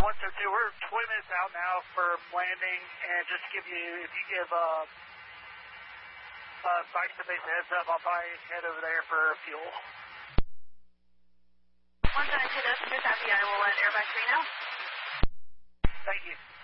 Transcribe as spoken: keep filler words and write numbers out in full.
one oh two, we're twenty minutes out now for landing, and just to give you, if you give uh, uh, Sykes the base a heads up, I'll probably head over there for fuel. one seven two, this is Happy. I will let Airbus three know. Thank you.